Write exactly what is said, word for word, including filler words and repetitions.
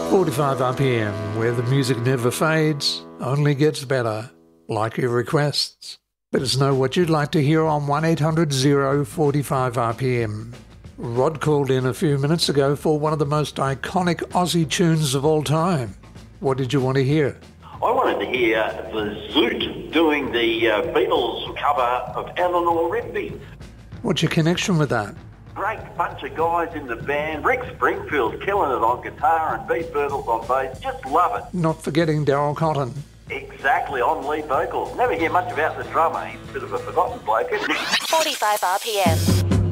forty-five R P M, where the music never fades, only gets better, like your requests. Let us know what you'd like to hear on one eight hundred oh forty-five R P M. Rod called in a few minutes ago for one of the most iconic Aussie tunes of all time. What did you want to hear? I wanted to hear the Zoot doing the uh, Beatles cover of Eleanor Rigby. What's your connection with that? Great bunch of guys in the band. Rick Springfield killing it on guitar and Pete Birtles on bass. Just love it. Not forgetting Daryl Cotton. Exactly, on lead vocals. Never hear much about the drummer. He's a bit of a forgotten bloke, isn't he? forty-five R P M.